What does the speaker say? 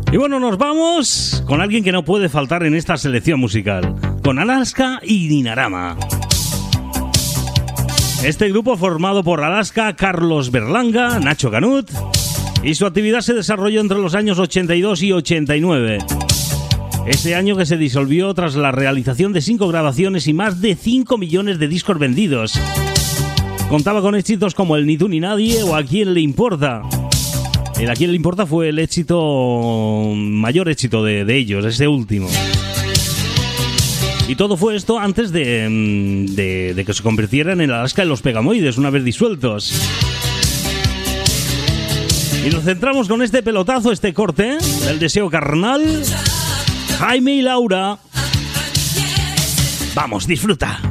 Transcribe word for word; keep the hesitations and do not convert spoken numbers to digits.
Y bueno, nos vamos con alguien que no puede faltar en esta selección musical, con Alaska y Dinarama. Este grupo formado por Alaska, Carlos Berlanga, Nacho Canut, y su actividad se desarrolló entre los años ochenta y dos y ochenta y nueve. Ese año que se disolvió tras la realización de cinco grabaciones y más de cinco millones de discos vendidos. Contaba con éxitos como el Ni tú ni nadie o A quién le importa. El A quién le importa fue el éxito, mayor éxito de, de ellos, ese último. Y todo fue esto antes de, de, de que se convirtieran en Alaska y los Pegamoides, una vez disueltos. Y nos centramos con este pelotazo, este corte, El deseo carnal, Jaime y Laura. Vamos, disfruta.